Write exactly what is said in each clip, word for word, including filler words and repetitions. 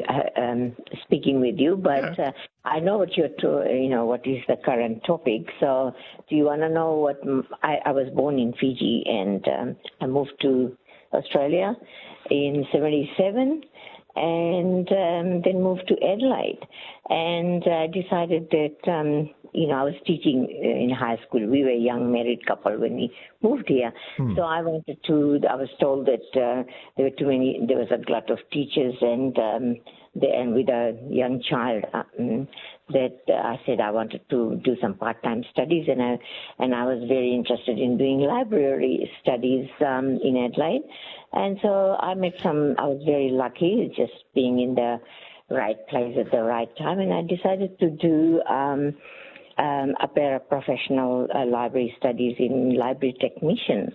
uh, um, speaking with you, but Yeah. uh, I know what you're, to, you know, what is the current topic. So, do you want to know what I, I was born in Fiji, and um, I moved to Australia in seventy-seven, and um, then moved to Adelaide, and I uh, decided that. Um, You know, I was teaching in high school. We were a young married couple when we moved here. Hmm. So I wanted to, I was told that uh, there were too many, there was a glut of teachers and um, the, and with a young child um, that uh, I said I wanted to do some part-time studies, and I, and I was very interested in doing library studies um, in Adelaide. And so I met some, I was very lucky just being in the right place at the right time, and I decided to do um, Um, a paraprofessional uh, library studies in library technicians.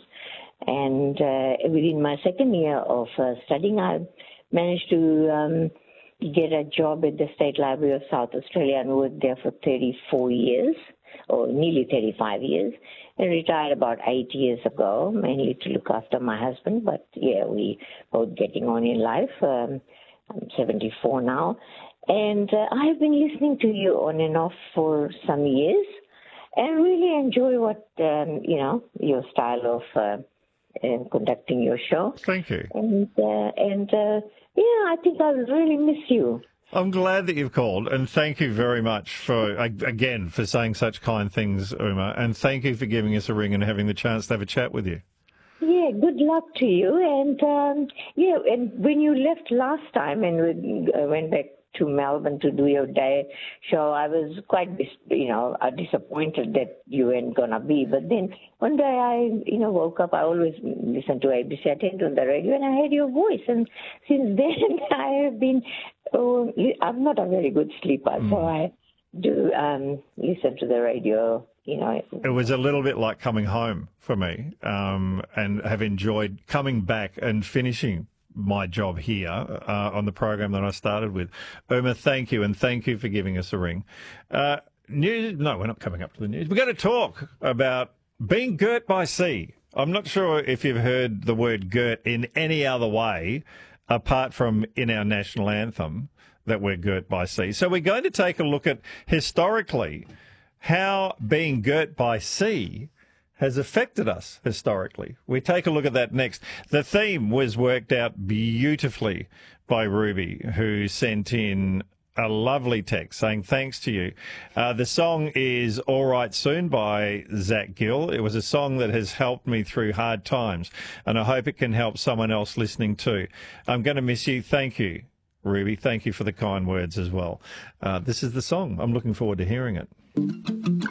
And uh, within my second year of uh, studying, I managed to um, get a job at the State Library of South Australia and worked there for thirty-four years, or nearly thirty-five years, and retired about eight years ago, mainly to look after my husband. But, yeah, we both getting on in life. Um, I'm seventy-four now. And uh, I've been listening to you on and off for some years and really enjoy what, um, you know, your style of uh, uh, conducting your show. Thank you. And, uh, and uh, yeah, I think I'll really miss you. I'm glad that you've called, and thank you very much for, again, for saying such kind things, Uma, and thank you for giving us a ring and having the chance to have a chat with you. Yeah, good luck to you. And, um, yeah, and when you left last time and we uh, went back to Melbourne to do your day show, I was quite, you know, uh, disappointed that you weren't going to be. But then one day I, you know, woke up. I always listen to A B C, attend on the radio, and I heard your voice. And since then I have been, oh, I'm not a very good sleeper, mm. so I do um, listen to the radio. You know, it was a little bit like coming home for me, um, and have enjoyed coming back and finishing my job here uh, on the program that I started with. Uma, thank you, and thank you for giving us a ring. Uh, news? No, we're not coming up to the news. We're going to talk about being girt by sea. I'm not sure if you've heard the word girt in any other way apart from in our national anthem that we're girt by sea. So we're going to take a look at historically how being girt by sea has affected us historically. We take a look at that next. The theme was worked out beautifully by Ruby, who sent in a lovely text saying thanks to you. Uh, the song is All Right Soon by Zach Gill. It was a song that has helped me through hard times, and I hope it can help someone else listening too. I'm going to miss you. Thank you, Ruby. Thank you for the kind words as well. Uh, this is the song. I'm looking forward to hearing it.